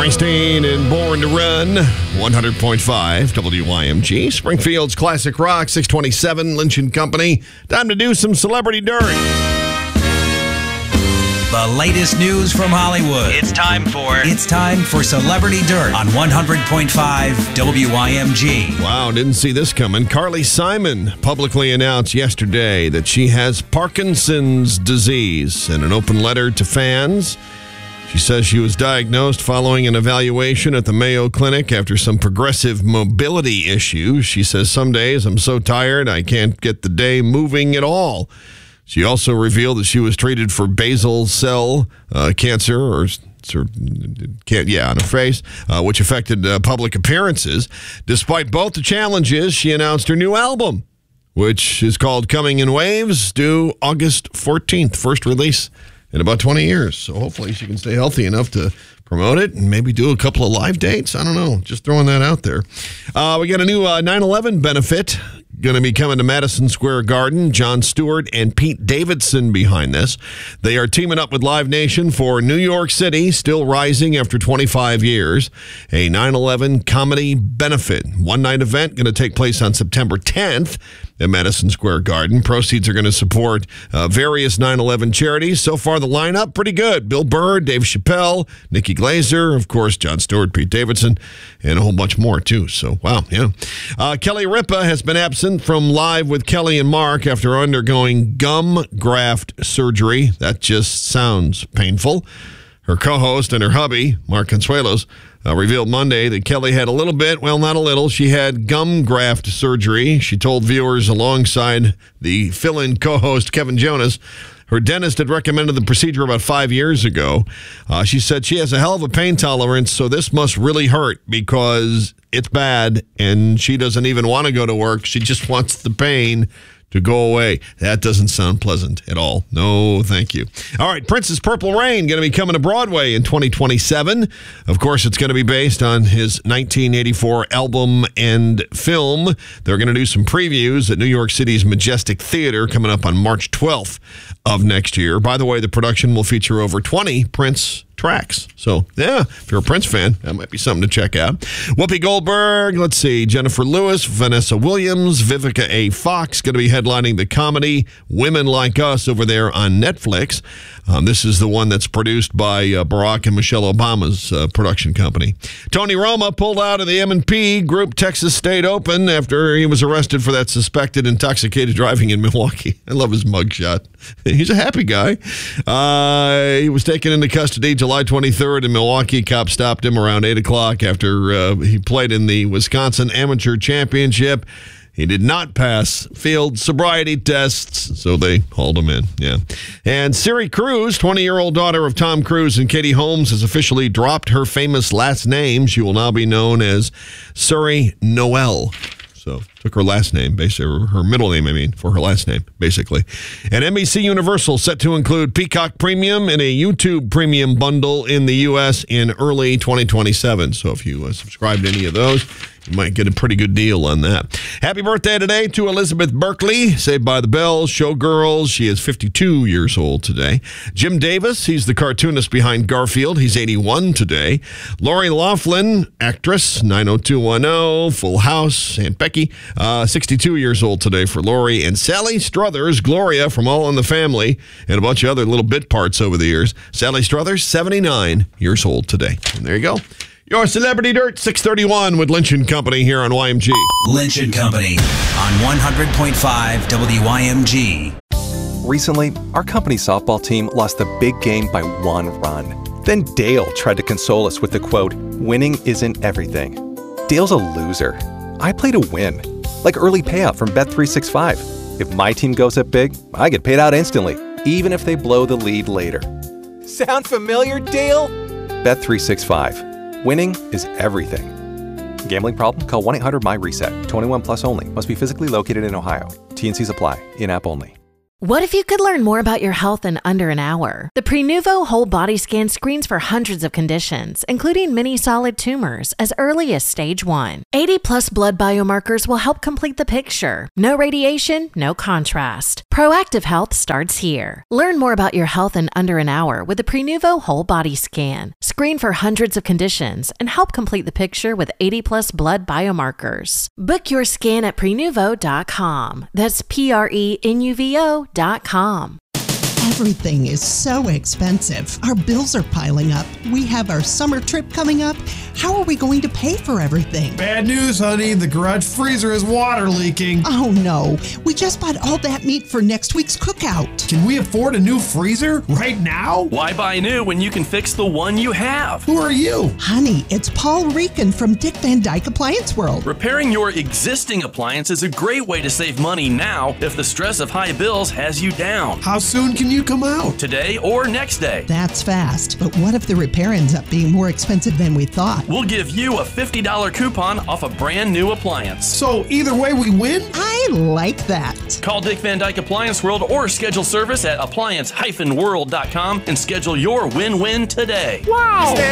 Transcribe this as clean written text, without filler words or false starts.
Springsteen and Born to Run, 100.5 WYMG. Springfield's Classic Rock, 627, Lynch & Company. Time to do some Celebrity Dirt. The latest news from Hollywood. It's time for Celebrity Dirt on 100.5 WYMG. Wow, didn't see this coming. Carly Simon publicly announced yesterday that she has Parkinson's disease. In an open letter to fans, she says she was diagnosed following an evaluation at the Mayo Clinic after some progressive mobility issues. She says, "Some days I'm so tired I can't get the day moving at all." She also revealed that she was treated for basal cell cancer, on her face, which affected public appearances. Despite both the challenges, she announced her new album, which is called Coming in Waves, due August 14th. First release in about 20 years. So hopefully she can stay healthy enough to promote it and maybe do a couple of live dates. I don't know. Just throwing that out there. We got a new 9/11 benefit going to be coming to Madison Square Garden. Jon Stewart and Pete Davidson behind this. They are teaming up with Live Nation for New York City, still rising after 25 years. A 9/11 comedy benefit. One-night event going to take place on September 10th at Madison Square Garden. Proceeds are going to support various 9/11 charities. So far, the lineup, pretty good. Bill Burr, Dave Chappelle, Nikki Glaser, of course, Jon Stewart, Pete Davidson, and a whole bunch more, too. So, wow, yeah. Kelly Ripa has been absent from Live with Kelly and Mark after undergoing gum graft surgery. That just sounds painful. Her co-host and her hubby, Mark Consuelos, revealed Monday that Kelly had a little bit, well, not a little, she had gum graft surgery. She told viewers alongside the fill-in co-host Kevin Jonas her dentist had recommended the procedure about 5 years ago. She said she has a hell of a pain tolerance, so this must really hurt because it's bad, and she doesn't even want to go to work. She just wants the pain to go away. That doesn't sound pleasant at all. No, thank you. All right, Prince's Purple Rain going to be coming to Broadway in 2027. Of course, it's going to be based on his 1984 album and film. They're going to do some previews at New York City's Majestic Theater coming up on March 12th of next year. By the way, the production will feature over 20 Prince tracks. So, yeah, if you're a Prince fan, that might be something to check out. Whoopi Goldberg, let's see, Jennifer Lewis, Vanessa Williams, Vivica A. Fox going to be headlining the comedy Women Like Us over there on Netflix. This is the one that's produced by Barack and Michelle Obama's production company. Tony Roma pulled out of the M&P Group Texas State Open after he was arrested for that suspected intoxicated driving in Milwaukee. I love his mugshot. He's a happy guy. He was taken into custody July 23rd in Milwaukee. Cops stopped him around 8 o'clock after he played in the Wisconsin Amateur Championship. He did not pass field sobriety tests, so they hauled him in. Yeah. And Suri Cruise, 20-year-old daughter of Tom Cruise and Katie Holmes, has officially dropped her famous last name. She will now be known as Suri Noel. So took her last name, basically, her middle name, for her last name, basically. And NBC Universal set to include Peacock Premium and a YouTube Premium bundle in the U.S. in early 2027. So if you subscribe to any of those, you might get a pretty good deal on that. Happy birthday today to Elizabeth Berkley, Saved by the Bell, Showgirls. She is 52 years old today. Jim Davis, he's the cartoonist behind Garfield. He's 81 today. Lori Loughlin, actress, 90210, Full House, Aunt Becky, 62 years old today for Lori. And Sally Struthers, Gloria from All in the Family, and a bunch of other little bit parts over the years. Sally Struthers, 79 years old today. And there you go. Your Celebrity Dirt, 631 with Lynch & Company here on YMG. Lynch & Company on 100.5 WYMG. Recently, our company softball team lost the big game by 1 run. Then Dale tried to console us with the quote, "Winning isn't everything." Dale's a loser. I play to win, like early payout from Bet365. If my team goes up big, I get paid out instantly, even if they blow the lead later. Sound familiar, Dale? Bet365. Winning is everything. Gambling problem? Call 1-800-MY-RESET. 21 plus only. Must be physically located in Ohio. T&Cs apply. In-app only. What if you could learn more about your health in under an hour? The Prenuvo Whole Body Scan screens for hundreds of conditions, including many solid tumors, as early as stage 1. 80-plus blood biomarkers will help complete the picture. No radiation, no contrast. Proactive health starts here. Learn more about your health in under an hour with the Prenuvo Whole Body Scan. Screen for hundreds of conditions and help complete the picture with 80-plus blood biomarkers. Book your scan at Prenuvo.com. That's Prenuvo.com. Everything is so expensive. Our bills are piling up. We have our summer trip coming up. How are we going to pay for everything? Bad news, honey. The garage freezer is water leaking. Oh no. We just bought all that meat for next week's cookout. Can we afford a new freezer right now? Why buy new when you can fix the one you have? Who are you? Honey, it's Paul Rican from Dick Van Dyke Appliance World. Repairing your existing appliance is a great way to save money now if the stress of high bills has you down. How soon can you come out? Today or next day. That's fast. But what if the repair ends up being more expensive than we thought? We'll give you a $50 coupon off a brand new appliance. So either way we win? I like that. Call Dick Van Dyke Appliance World or schedule service at appliance-world.com and schedule your win-win today. Wow!